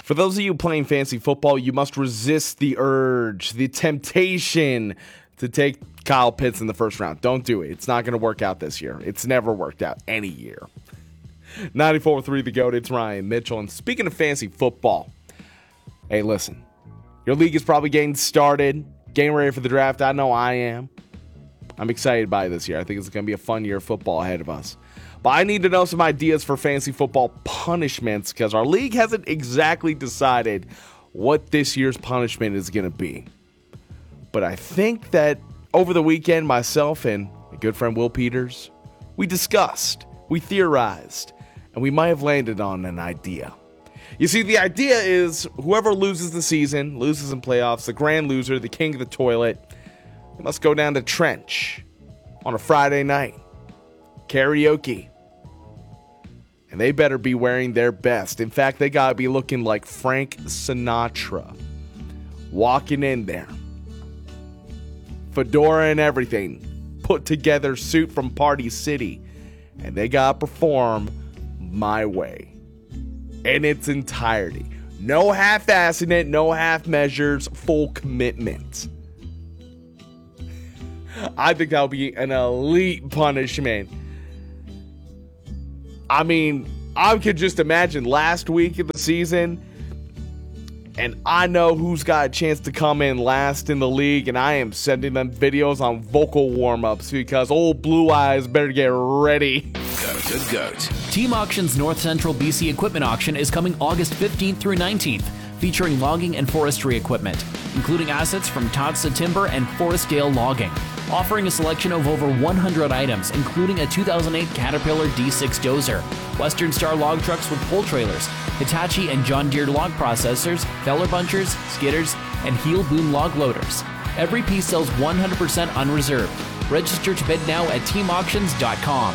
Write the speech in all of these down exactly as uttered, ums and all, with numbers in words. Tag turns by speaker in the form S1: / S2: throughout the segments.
S1: For those of you playing fantasy football, you must resist the urge, the temptation to take Kyle Pitts in the first round. Don't do it. It's not going to work out this year. It's never worked out any year. ninety-four point three The GOAT, it's Ryan Mitchell. And speaking of fantasy football, hey, listen. Your league is probably getting started, getting ready for the draft. I know I am. I'm excited by this year. I think it's going to be a fun year of football ahead of us. But I need to know some ideas for fantasy football punishments because our league hasn't exactly decided what this year's punishment is going to be. But I think that over the weekend, myself and my good friend Will Peters, we discussed, we theorized, and we might have landed on an idea. You see, the idea is whoever loses the season, loses in playoffs, the grand loser, the king of the toilet, they must go down to Trench on a Friday night. Karaoke. And they better be wearing their best. In fact, they gotta be looking like Frank Sinatra. Walking in there. Fedora and everything. Put together suit from Party City. And they gotta perform My Way. In its entirety. No half-assing it, no half measures, full commitment. I think that'll be an elite punishment. I mean, I could just imagine last week of the season, and I know who's got a chance to come in last in the league, and I am sending them videos on vocal warm-ups because old Blue Eyes better get ready.
S2: Goat to goat.
S3: Team Auction's North Central B C Equipment Auction is coming August fifteenth through nineteenth, featuring logging and forestry equipment, including assets from Totsa Timber and Forestdale Logging, offering a selection of over one hundred items, including a two thousand eight Caterpillar D six dozer, Western Star log trucks with pull trailers, Hitachi and John Deere log processors, feller bunchers, skidders, and heel boom log loaders. Every piece sells one hundred percent unreserved. Register to bid now at team auctions dot com.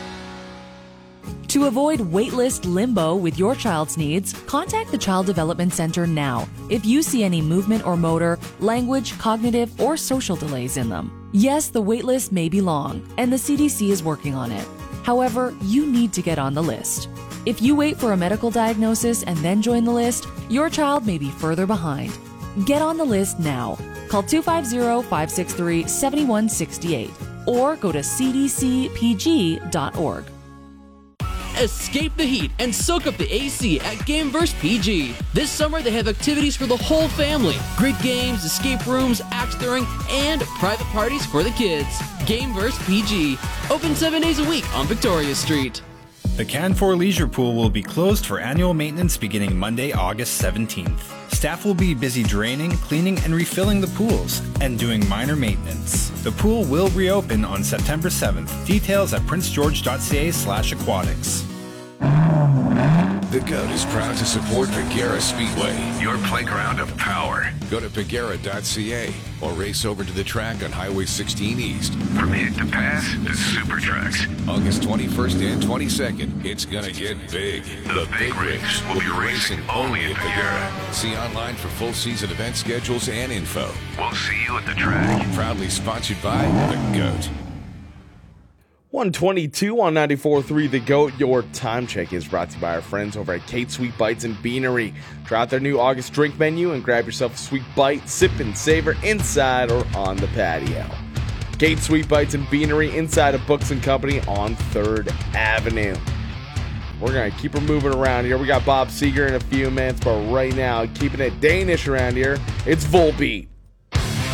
S4: To avoid waitlist limbo with your child's needs, contact the Child Development Center now if you see any movement or motor, language, cognitive, or social delays in them. Yes, the waitlist may be long, and the C D C is working on it. However, you need to get on the list. If you wait for a medical diagnosis and then join the list, your child may be further behind. Get on the list now. Call two five zero, five six three, seven one six eight or go to c d c p g dot org.
S5: Escape the heat and soak up the A C at Gameverse P G. This summer they have activities for the whole family. Great games, escape rooms, axe throwing, and private parties for the kids. Gameverse P G. Open seven days a week on Victoria Street.
S6: The Canfor Leisure Pool will be closed for annual maintenance beginning Monday, August seventeenth. Staff will be busy draining, cleaning, and refilling the pools, and doing minor maintenance. The pool will reopen on September seventh. Details at prince george dot c a slash aquatics.
S2: The GOAT is proud to support Pagera Speedway, your playground of power. Go to pagera dot c a or race over to the track on Highway sixteen East. From hit to pass to super trucks. August twenty-first and twenty-second, it's gonna get big. The, the big rigs will be racing only at Pagera. See online for full season event schedules and info. We'll see you at the track. Proudly sponsored by the GOAT.
S1: one twenty-two on ninety-four point three The GOAT. Your time check is brought to you by our friends over at Kate Sweet Bites and Beanery. Try out their new August drink menu and grab yourself a sweet bite, sip and savor inside or on the patio. Kate Sweet Bites and Beanery inside of Books and Company on third Avenue. We're going to keep her moving around here. We got Bob Seger in a few minutes, but right now, keeping it Danish around here, it's Volbeat.